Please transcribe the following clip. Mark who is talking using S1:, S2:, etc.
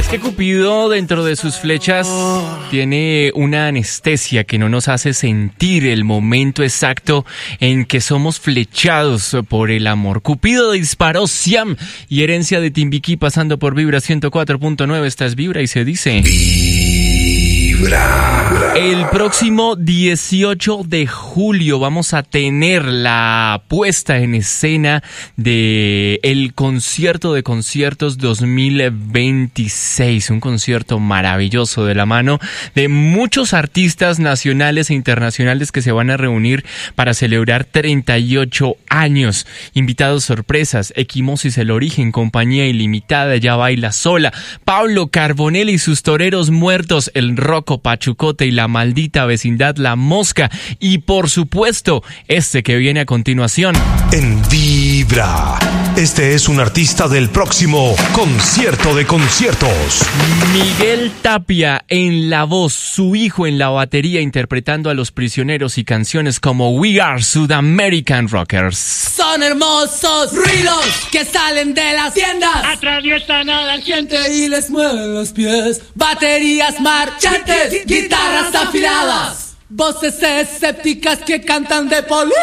S1: Es que Cupido, dentro de sus flechas, tiene una anestesia que no nos hace sentir el momento exacto en que somos flechados por el amor. Cupido disparó Siam y herencia de Timbiquí pasando por Vibra 104.9. Esta es Vibra y se dice... El próximo 18 de julio vamos a tener la puesta en escena de el concierto de conciertos 2026, un concierto maravilloso de la mano de muchos artistas nacionales e internacionales que se van a reunir para celebrar 38 años. Invitados sorpresas, Equimosis El Origen, Compañía Ilimitada, Ya Baila Sola, Pablo Carbonell y sus Toreros Muertos, El Rocco Pachucote y La Maldita Vecindad La Mosca, y por supuesto este que viene a continuación.
S2: En Vibra, este es un artista del próximo concierto de conciertos.
S1: Miguel Tapia en la voz, su hijo en la batería interpretando a Los Prisioneros y canciones como We Are Sudamerican Rockers.
S3: Son hermosos ruidos que salen de las tiendas, atraviesan a la gente y les mueven los pies. Baterías marchantes, guitarras afiladas, voces escépticas que cantan de política.